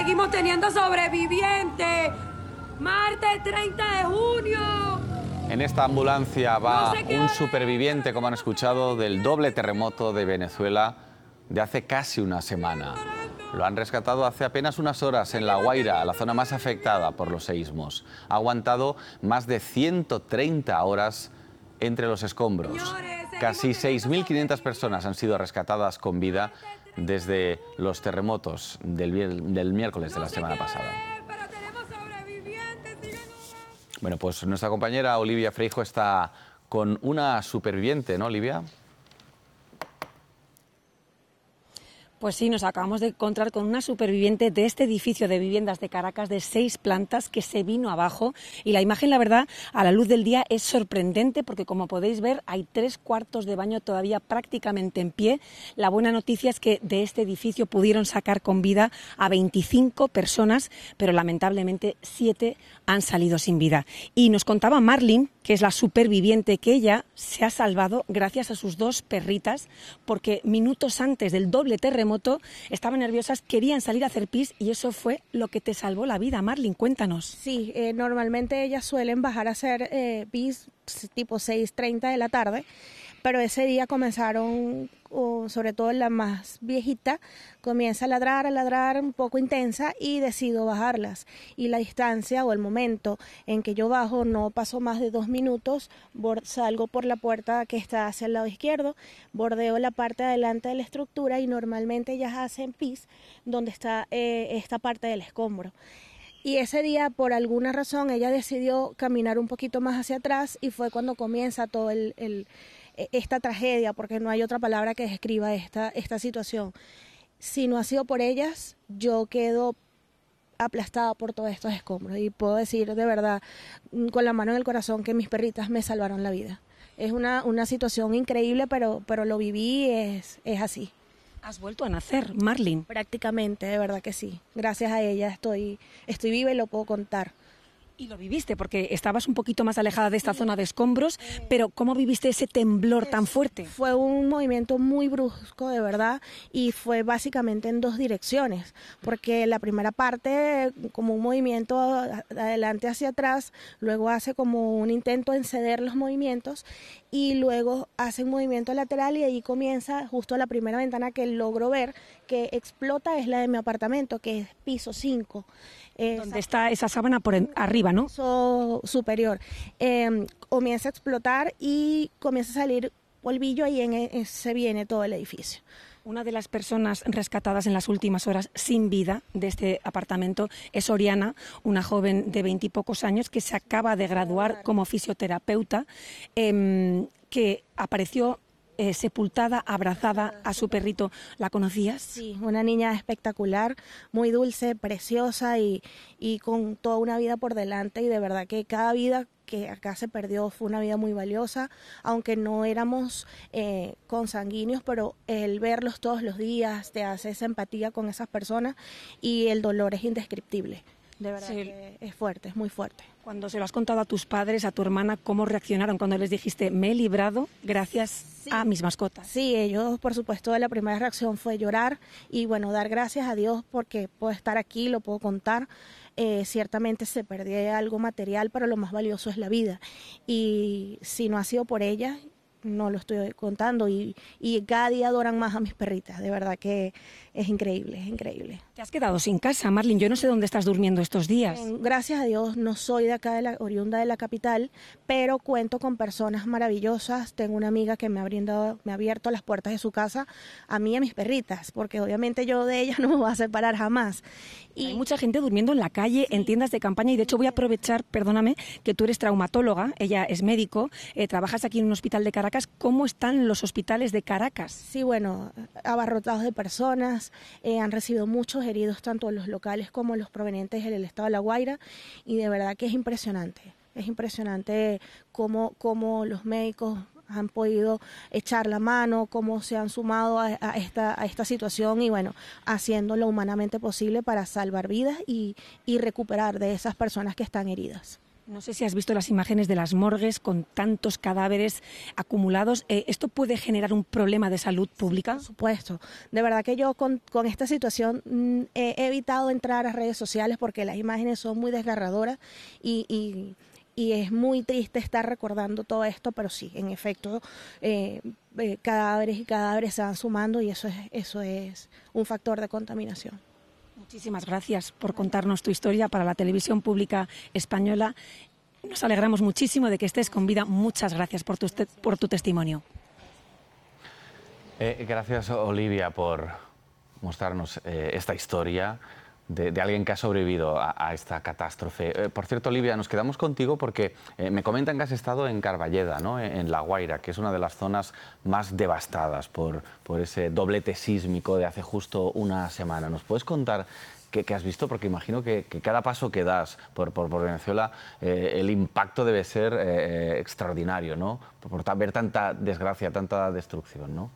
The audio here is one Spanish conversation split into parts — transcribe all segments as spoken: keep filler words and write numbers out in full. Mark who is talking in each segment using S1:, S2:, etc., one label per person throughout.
S1: seguimos teniendo sobrevivientes. Martes treinta de junio.
S2: En esta ambulancia va un superviviente, como han escuchado, del doble terremoto de Venezuela de hace casi una semana. Lo han rescatado hace apenas unas horas en La Guaira, la zona más afectada por los seísmos. Ha aguantado más de ciento treinta horas entre los escombros. Casi seis mil quinientas personas han sido rescatadas con vida desde los terremotos del, del miércoles de la semana pasada. Bueno, pues nuestra compañera Olivia Freijo está con una superviviente, ¿no, Olivia?
S3: Pues sí, nos acabamos de encontrar con una superviviente de este edificio de viviendas de Caracas de seis plantas que se vino abajo, y la imagen, la verdad, a la luz del día es sorprendente porque, como podéis ver, hay tres cuartos de baño todavía prácticamente en pie. La buena noticia es que de este edificio pudieron sacar con vida a veinticinco personas, pero lamentablemente siete han salido sin vida. Y nos contaba Marlene, que es la superviviente, que ella se ha salvado gracias a sus dos perritas, porque minutos antes del doble terremoto estaban nerviosas, querían salir a hacer pis, y eso fue lo que te salvó la vida. Marlene, cuéntanos.
S4: Sí, eh, normalmente ellas suelen bajar a hacer eh, pis tipo seis treinta de la tarde, pero ese día comenzaron, o sobre todo la más viejita, comienza a ladrar, a ladrar un poco intensa, y decido bajarlas. Y la distancia o el momento en que yo bajo no pasó más de dos minutos, salgo por la puerta que está hacia el lado izquierdo, bordeo la parte de adelante de la estructura, y normalmente ellas hacen pis donde está eh, esta parte del escombro. Y ese día, por alguna razón, ella decidió caminar un poquito más hacia atrás, y fue cuando comienza todo el... el esta tragedia, porque no hay otra palabra que describa esta, esta situación. Si no ha sido por ellas, yo quedo aplastada por todos estos escombros, y puedo decir de verdad, con la mano en el corazón, que mis perritas me salvaron la vida. Es una, una situación increíble, pero, pero lo viví, es, es así.
S3: ¿Has vuelto a nacer, Marlene?
S4: Prácticamente, de verdad que sí. Gracias a ella estoy, estoy viva y lo puedo contar.
S3: Y lo viviste, porque estabas un poquito más alejada de esta zona de escombros, pero ¿cómo viviste ese temblor tan fuerte?
S4: Fue un movimiento muy brusco, de verdad, y fue básicamente en dos direcciones, porque la primera parte, como un movimiento de adelante hacia atrás, luego hace como un intento en ceder los movimientos, y luego hace un movimiento lateral, y ahí comienza justo la primera ventana que logro ver, que explota, es la de mi apartamento, que es piso cinco.
S3: Donde está esa sábana por arriba, ¿no?
S4: Piso superior. Eh, comienza a explotar y comienza a salir polvillo, y en, en, se viene todo el edificio.
S3: Una de las personas rescatadas en las últimas horas sin vida de este apartamento es Oriana, una joven de veintipocos años que se acaba de graduar como fisioterapeuta, eh, que apareció Eh, sepultada, abrazada a su perrito. ¿La conocías?
S4: Sí, una niña espectacular, muy dulce, preciosa, y, y con toda una vida por delante, y de verdad que cada vida que acá se perdió fue una vida muy valiosa, aunque no éramos eh, consanguíneos, pero el verlos todos los días te hace esa empatía con esas personas, y el dolor es indescriptible. De verdad sí. Que es fuerte, es muy fuerte.
S3: Cuando se lo has contado a tus padres, a tu hermana, ¿cómo reaccionaron cuando les dijiste, me he librado gracias sí. a mis mascotas?
S4: Sí, ellos, por supuesto, la primera reacción fue llorar, y bueno, dar gracias a Dios porque puedo estar aquí, lo puedo contar. Eh, ciertamente se perdió algo material, pero lo más valioso es la vida, y si no ha sido por ella, no lo estoy contando, y, y cada día adoran más a mis perritas. De verdad que es increíble, es increíble.
S3: Te has quedado sin casa, Marlene. Yo no sé dónde estás durmiendo estos días.
S4: Eh, gracias a Dios no soy de acá, de la oriunda de la capital, pero cuento con personas maravillosas. Tengo una amiga que me ha brindado, me ha abierto las puertas de su casa a mí y a mis perritas, porque obviamente yo de ellas no me voy a separar jamás.
S3: Y hay mucha gente durmiendo en la calle, en tiendas de campaña, y de hecho voy a aprovechar, perdóname, que tú eres traumatóloga, ella es médico, eh, trabajas aquí en un hospital de Caracas. ¿Cómo están los hospitales de Caracas?
S4: Sí, bueno, abarrotados de personas, eh, han recibido muchos heridos, tanto los locales como los provenientes del estado de La Guaira, y de verdad que es impresionante, es impresionante cómo, cómo los médicos han podido echar la mano, cómo se han sumado a, a, esta, a esta situación, y bueno, haciendo lo humanamente posible para salvar vidas y, y recuperar de esas personas que están heridas.
S3: No sé si has visto las imágenes de las morgues con tantos cadáveres acumulados. Eh, ¿Esto puede generar un problema de salud pública?
S4: Por supuesto. De verdad que yo con, con esta situación mm, he evitado entrar a redes sociales porque las imágenes son muy desgarradoras y, y, y es muy triste estar recordando todo esto, pero sí, en efecto, eh, eh, cadáveres y cadáveres se van sumando y eso es, eso es un factor de contaminación.
S3: Muchísimas gracias por contarnos tu historia para la televisión pública española. Nos alegramos muchísimo de que estés con vida. Muchas gracias por tu, por tu testimonio.
S2: Eh, gracias, Olivia, por mostrarnos eh, esta historia de, de alguien que ha sobrevivido a, a esta catástrofe. Eh, por cierto, Olivia, nos quedamos contigo porque eh, me comentan que has estado en Carballeda, ¿no? en La Guaira, que es una de las zonas más devastadas por, por ese doblete sísmico de hace justo una semana. ¿Nos puedes contar qué, qué has visto? Porque imagino que, que cada paso que das por, por, por Venezuela, eh, el impacto debe ser eh, extraordinario, ¿no? Por, por ver tanta desgracia, tanta destrucción, ¿no?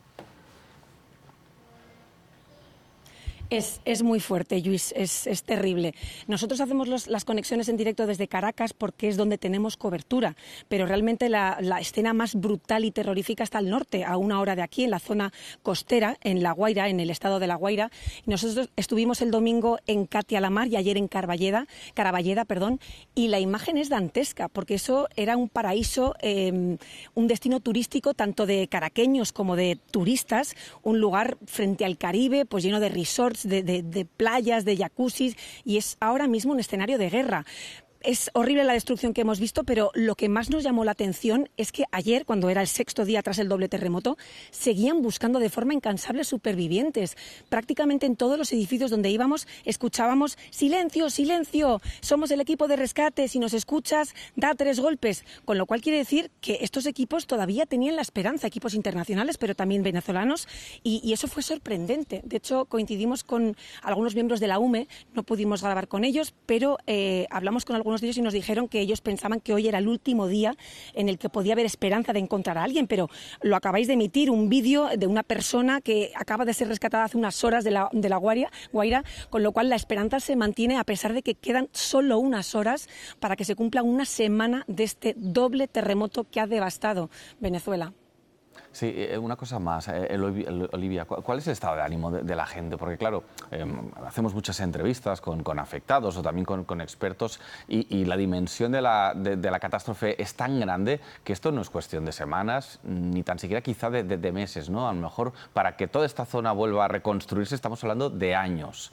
S3: Es, es muy fuerte, Lluís, es, es terrible. Nosotros hacemos los, las conexiones en directo desde Caracas porque es donde tenemos cobertura, pero realmente la, la escena más brutal y terrorífica está al norte, a una hora de aquí, en la zona costera, en La Guaira, en el estado de La Guaira. Y nosotros estuvimos el domingo en Catia-la-Mar y ayer en Carballeda, Caraballeda, perdón, y la imagen es dantesca, porque eso era un paraíso, eh, un destino turístico tanto de caraqueños como de turistas, un lugar frente al Caribe, pues lleno de resorts, De, de, de playas, de jacuzzis, y es ahora mismo un escenario de guerra. Es horrible la destrucción que hemos visto, pero lo que más nos llamó la atención es que ayer, cuando era el sexto día tras el doble terremoto, seguían buscando de forma incansable supervivientes. Prácticamente en todos los edificios donde íbamos escuchábamos silencio, silencio, somos el equipo de rescate, si nos escuchas, da tres golpes. Con lo cual quiere decir que estos equipos todavía tenían la esperanza, equipos internacionales, pero también venezolanos, y, y eso fue sorprendente. De hecho, coincidimos con algunos miembros de la U M E, no pudimos grabar con ellos, pero eh, hablamos con algunos de ellos y nos dijeron que ellos pensaban que hoy era el último día en el que podía haber esperanza de encontrar a alguien, pero lo acabáis de emitir, un vídeo de una persona que acaba de ser rescatada hace unas horas de la, de la Guaira, Guaira, con lo cual la esperanza se mantiene a pesar de que quedan solo unas horas para que se cumpla una semana de este doble terremoto que ha devastado Venezuela.
S2: Sí, una cosa más, Olivia, ¿cuál es el estado de ánimo de, de la gente? Porque claro, eh, hacemos muchas entrevistas con, con afectados o también con, con expertos y, y la dimensión de la, de, de la catástrofe es tan grande que esto no es cuestión de semanas, ni tan siquiera quizá de, de, de meses, ¿no? A lo mejor para que toda esta zona vuelva a reconstruirse estamos hablando de años.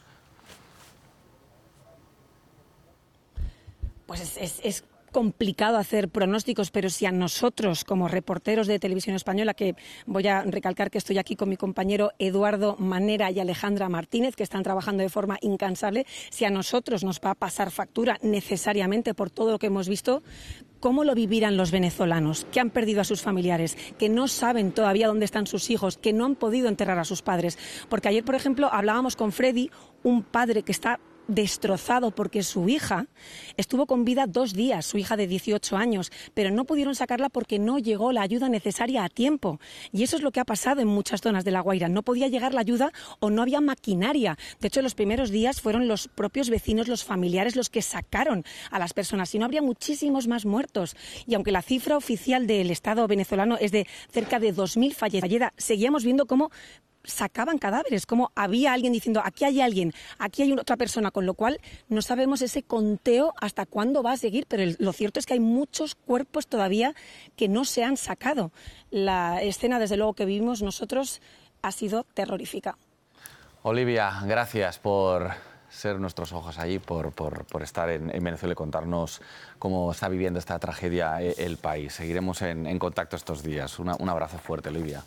S3: Pues es... es, es... complicado hacer pronósticos, pero si a nosotros, como reporteros de Televisión Española, que voy a recalcar que estoy aquí con mi compañero Eduardo Manera y Alejandra Martínez, que están trabajando de forma incansable, si a nosotros nos va a pasar factura necesariamente por todo lo que hemos visto, ¿cómo lo vivirán los venezolanos que han perdido a sus familiares, que no saben todavía dónde están sus hijos, que no han podido enterrar a sus padres? Porque ayer, por ejemplo, hablábamos con Freddy, un padre que está destrozado porque su hija estuvo con vida dos días, su hija de dieciocho años, pero no pudieron sacarla porque no llegó la ayuda necesaria a tiempo. Y eso es lo que ha pasado en muchas zonas de La Guaira. No podía llegar la ayuda o no había maquinaria. De hecho, los primeros días fueron los propios vecinos, los familiares, los que sacaron a las personas. Si no, habría muchísimos más muertos. Y aunque la cifra oficial del Estado venezolano es de cerca de dos mil fallecidos, seguíamos viendo cómo sacaban cadáveres, como había alguien diciendo aquí hay alguien, aquí hay otra persona, con lo cual no sabemos ese conteo hasta cuándo va a seguir, pero el, lo cierto es que hay muchos cuerpos todavía que no se han sacado. La escena, desde luego, que vivimos nosotros ha sido terrorífica.
S2: Olivia, gracias por ser nuestros ojos allí, por, por, por estar en, en Venezuela y contarnos cómo está viviendo esta tragedia el, el país. Seguiremos en, en contacto estos días. Una, un abrazo fuerte, Olivia.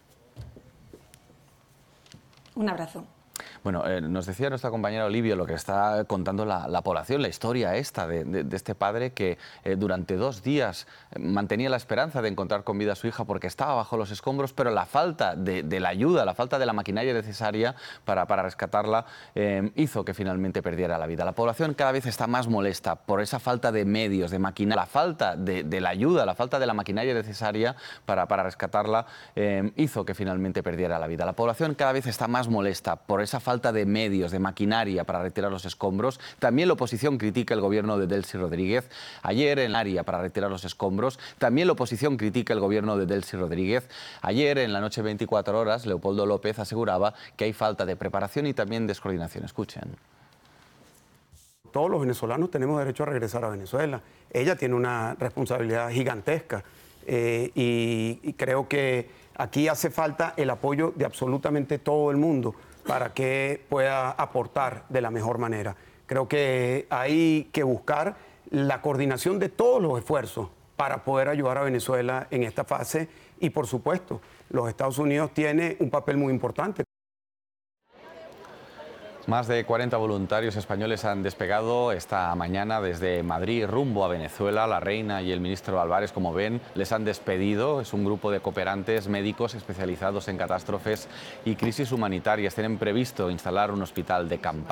S3: Un abrazo.
S2: Bueno, eh, nos decía nuestra compañera Olivia lo que está contando la, la población, la historia esta de, de, de este padre que eh, durante dos días mantenía la esperanza de encontrar con vida a su hija porque estaba bajo los escombros, pero la falta de, de la ayuda, la falta de la maquinaria necesaria para, para rescatarla eh, hizo que finalmente perdiera la vida. La población cada vez está más molesta por esa falta de medios, de maquinaria, la falta de, de la ayuda, la falta de la maquinaria necesaria para, para rescatarla eh, hizo que finalmente perdiera la vida. La población cada vez está más molesta por esa falta falta de medios, de maquinaria para retirar los escombros. También la oposición critica el gobierno de Delcy Rodríguez. Ayer en el área para retirar los escombros. También la oposición critica el gobierno de Delcy Rodríguez. Ayer en la noche veinticuatro horas, Leopoldo López aseguraba que hay falta de preparación y también descoordinación. Escuchen.
S5: Todos los venezolanos tenemos derecho a regresar a Venezuela. Ella tiene una responsabilidad gigantesca eh, y, y creo que aquí hace falta el apoyo de absolutamente todo el mundo para que pueda aportar de la mejor manera. Creo que hay que buscar la coordinación de todos los esfuerzos para poder ayudar a Venezuela en esta fase y, por supuesto, los Estados Unidos tienen un papel muy importante.
S2: Más de cuarenta voluntarios españoles han despegado esta mañana desde Madrid rumbo a Venezuela. La reina y el ministro Álvarez, como ven, les han despedido. Es un grupo de cooperantes médicos especializados en catástrofes y crisis humanitarias. Tienen previsto instalar un hospital de campaña.